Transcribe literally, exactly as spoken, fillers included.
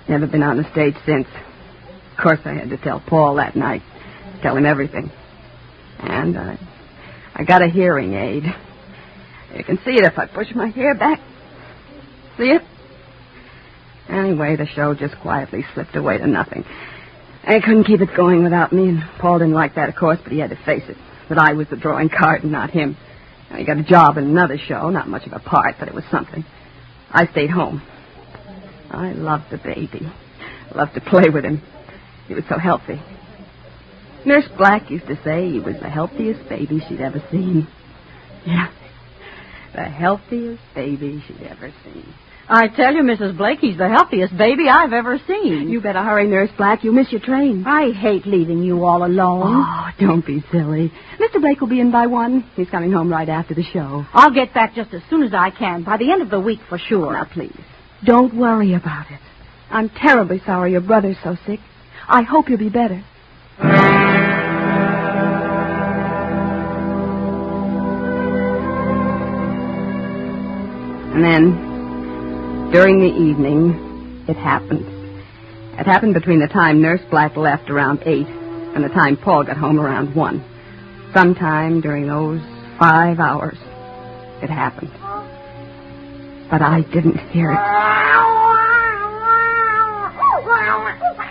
Never been on the stage since. Of course, I had to tell Paul that night. Tell him everything. And uh, I got a hearing aid. You can see it if I push my hair back. See it? Anyway, the show just quietly slipped away to nothing. I couldn't keep it going without me, and Paul didn't like that, of course, but he had to face it, that I was the drawing card and not him. He got a job in another show, not much of a part, but it was something. I stayed home. I loved the baby. I loved to play with him. He was so healthy. Nurse Black used to say he was the healthiest baby she'd ever seen. Yeah, the healthiest baby she'd ever seen. I tell you, Missus Blake, he's the healthiest baby I've ever seen. You better hurry, Nurse Black. You'll miss your train. I hate leaving you all alone. Oh, don't be silly. Mister Blake will be in by one. He's coming home right after the show. I'll get back just as soon as I can, by the end of the week for sure. Now, please, don't worry about it. I'm terribly sorry your brother's so sick. I hope you'll be better. And then, during the evening, it happened. It happened between the time Nurse Black left around eight and the time Paul got home around one. Sometime during those five hours, it happened. But I didn't hear it.